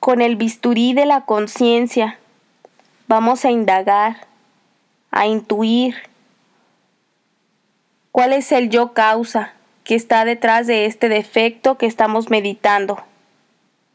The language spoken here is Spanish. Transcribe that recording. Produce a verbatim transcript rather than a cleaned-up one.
con el bisturí de la conciencia, vamos a indagar, a intuir cuál es el yo causa que está detrás de este defecto que estamos meditando.